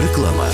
Реклама.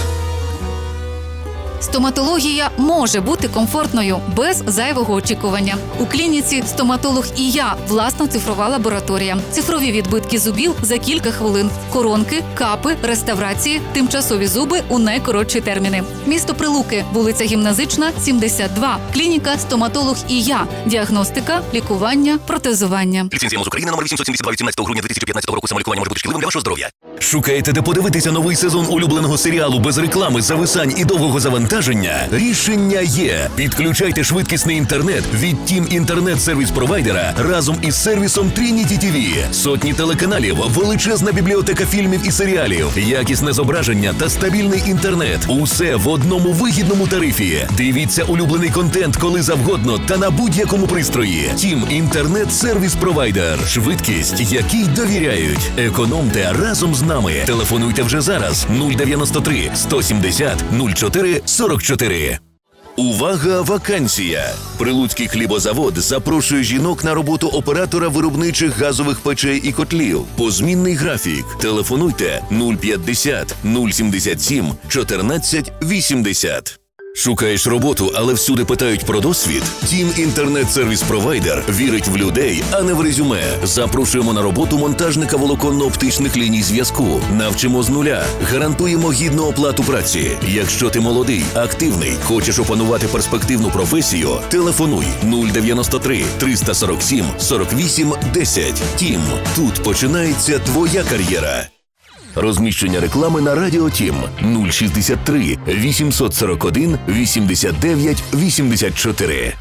Стоматологія може бути комфортною, без зайвого очікування. У клініці «Стоматолог і я» власна цифрова лабораторія. Цифрові відбитки зубів за кілька хвилин. Коронки, капи, реставрації, тимчасові зуби у найкоротші терміни. Місто Прилуки, вулиця Гімназична, 72. Клініка «Стоматолог і я». Діагностика, лікування, протезування. Ліцензія МОЗ України номер 872 18 грудня 2015 року. Самолікування може бути шкідливим для вашого здоров'я. Шукаєте, де подивитися новий сезон улюбленого серіалу без реклами, зависань і довгого завантаження? Рішення є. Підключайте швидкісний інтернет від Team інтернет-сервіс-провайдера разом із сервісом Trinity TV. Сотні телеканалів, величезна бібліотека фільмів і серіалів, якісне зображення та стабільний інтернет. Усе в одному вигідному тарифі. Дивіться улюблений контент коли завгодно та на будь-якому пристрої. Team інтернет-сервіс-провайдер. Швидкість, якій довіряють. Економте разом з нами. Телефонуйте вже зараз 093 170 04 44. Увага, вакансія! Прилуцький хлібозавод запрошує жінок на роботу оператора виробничих газових печей і котлів. Позмінний графік. Телефонуйте 050 077 14 80. Шукаєш роботу, але всюди питають про досвід? Team інтернет-сервіс-провайдер вірить в людей, а не в резюме. Запрошуємо на роботу монтажника волоконно-оптичних ліній зв'язку. Навчимо з нуля. Гарантуємо гідну оплату праці. Якщо ти молодий, активний, хочеш опанувати перспективну професію, телефонуй 093 347 48 10. Team. Тут починається твоя кар'єра. Розміщення реклами на Радіо Тім 063 841 89 84.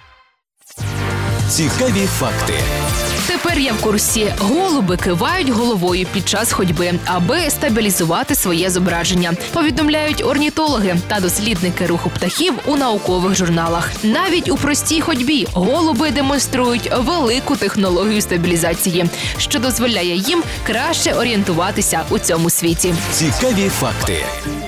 Цікаві факти. Тепер я в курсі. Голуби кивають головою під час ходьби, аби стабілізувати своє зображення. Повідомляють орнітологи та дослідники руху птахів у наукових журналах. Навіть у простій ходьбі голуби демонструють велику технологію стабілізації, що дозволяє їм краще орієнтуватися у цьому світі. Цікаві факти.